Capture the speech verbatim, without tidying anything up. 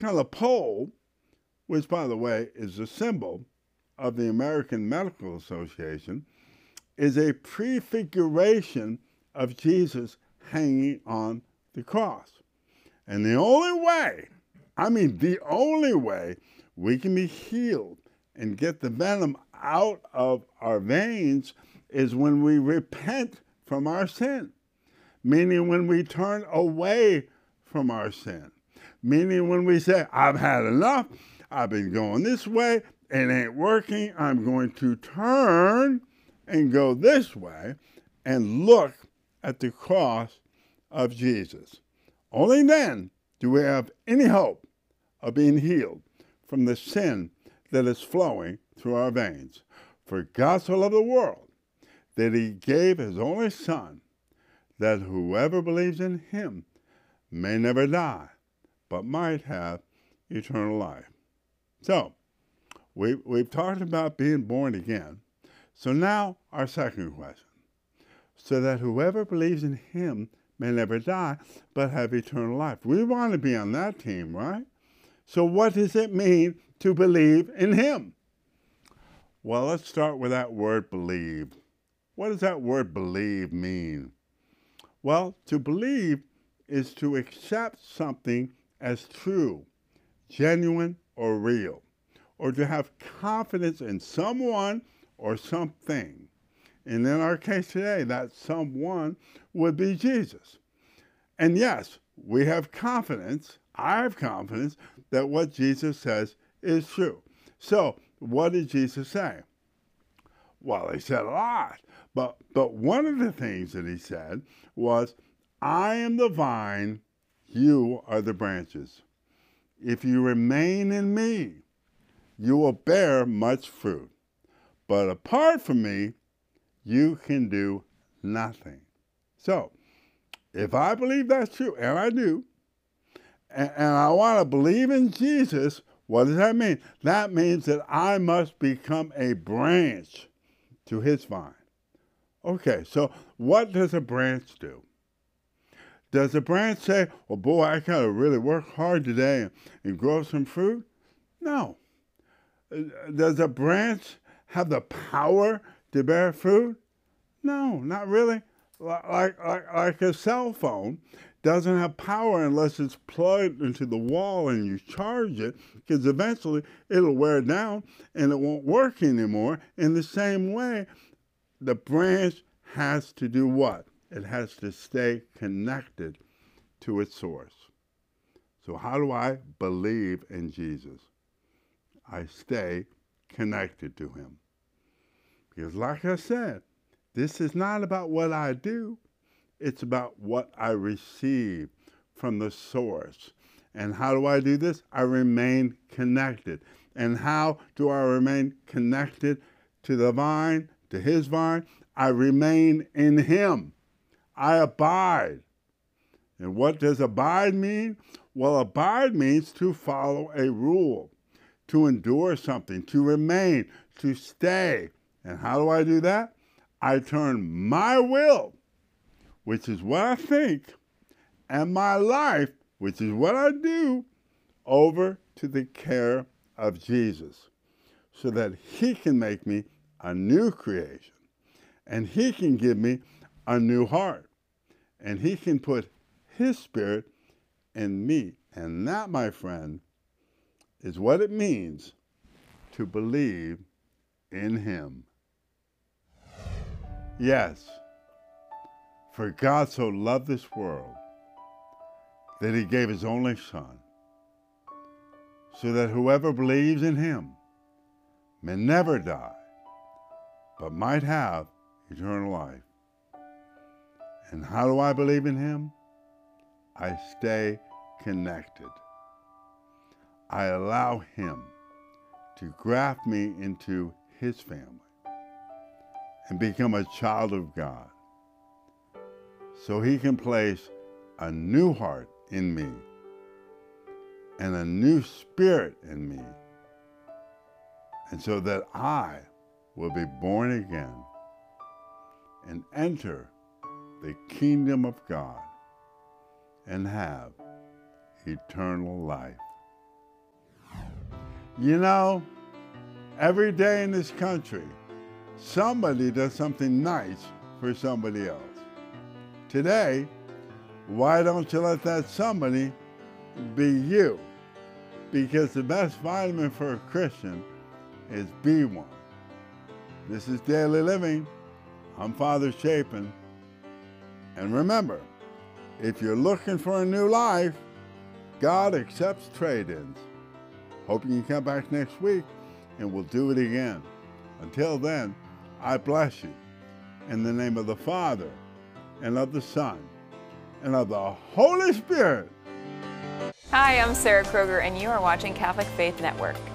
Now, the pole, which, by the way, is a symbol of the American Medical Association, is a prefiguration of Jesus hanging on the cross. And the only way, I mean the only way, we can be healed and get the venom out of our veins is when we repent from our sin, meaning when we turn away from our sin, meaning when we say, I've had enough, I've been going this way, it ain't working, I'm going to turn and go this way and look at the cross of Jesus. Only then do we have any hope of being healed from the sin that is flowing through our veins. For God so loved the world that he gave his only Son, that whoever believes in him may never die, but might have eternal life. So, we, we've talked about being born again. So now our second question. So that whoever believes in him may never die, but have eternal life. We want to be on that team, right? So what does it mean to believe in him? Well, let's start with that word believe. What does that word believe mean? Well, to believe is to accept something as true, genuine, or real, or to have confidence in someone or something. And in our case today, that someone would be Jesus. And yes, we have confidence, I have confidence, that what Jesus says is true. So, what did Jesus say? Well, he said a lot. But, but one of the things that he said was, I am the vine, you are the branches. If you remain in me, you will bear much fruit. But apart from me, you can do nothing. So, if I believe that's true, and I do, and, and I want to believe in Jesus, what does that mean? That means that I must become a branch to his vine. Okay, so what does a branch do? Does a branch say, well, boy, I got to really work hard today and, and grow some fruit? No. Does a branch have the power to bear fruit? No, not really. Like, like, like a cell phone doesn't have power unless it's plugged into the wall and you charge it, because eventually it'll wear down and it won't work anymore. In the same way, the branch has to do what? It has to stay connected to its source. So how do I believe in Jesus? I stay connected to him. Because like I said, this is not about what I do. It's about what I receive from the source. And how do I do this? I remain connected. And how do I remain connected to the vine, to his vine? I remain in him. I abide. And what does abide mean? Well, abide means to follow a rule, to endure something, to remain, to stay. And how do I do that? I turn my will, which is what I think, and my life, which is what I do, over to the care of Jesus, so that he can make me a new creation, and he can give me a new heart, and he can put his spirit in me. And that, my friend, is what it means to believe in him. Yes, for God so loved this world that he gave his only Son, so that whoever believes in him may never die, but might have eternal life. And how do I believe in him? I stay connected. I allow him to graft me into his family and become a child of God, so he can place a new heart in me and a new spirit in me, and so that I will be born again and enter the kingdom of God and have eternal life. You know, every day in this country, somebody does something nice for somebody else. Today, why don't you let that somebody be you? Because the best vitamin for a Christian is B one. This is Daily Living. I'm Father Chapin. And remember, if you're looking for a new life, God accepts trade-ins. Hope you can come back next week and we'll do it again. Until then, I bless you in the name of the Father and of the Son and of the Holy Spirit. Hi, I'm Sarah Kroger, and you are watching Catholic Faith Network.